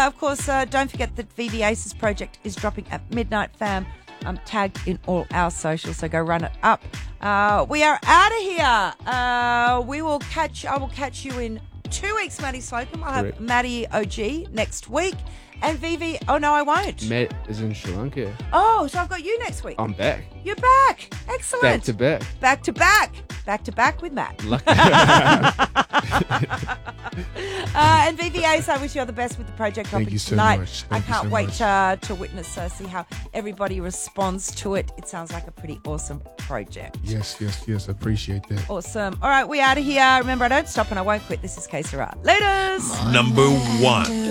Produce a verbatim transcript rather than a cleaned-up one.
uh, of course, uh, don't forget that V V Aces project is dropping at midnight, fam. I'm tagged in all our socials, so go run it up. Uh, we are out of here. Uh, we will catch. I will catch you in two weeks, Maddie Slocum. I'll have Correct. Maddie O G next week. And Vivi, oh no, I won't. Matt is in Sri Lanka. Oh, so I've got you next week. I'm back. You're back. Excellent. Back to back. Back to back. Back to back with Matt. Lucky. Uh, and V V As, I wish you all the best with the project Thank dropping you so tonight. much. I Thank you can't so wait much. uh, to witness, uh, see how everybody responds to it. It sounds like a pretty awesome project. Yes, yes, yes. Appreciate that. Awesome. All right, we out of here. Remember, I don't stop and I won't quit. This is K Sarah. Laters. Number one.